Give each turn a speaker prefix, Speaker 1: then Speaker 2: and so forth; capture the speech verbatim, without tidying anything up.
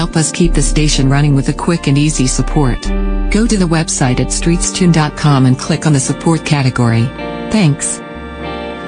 Speaker 1: help us keep the station running with a quick and easy support. Go to the website at streetstune dot com and click on the support category. Thanks.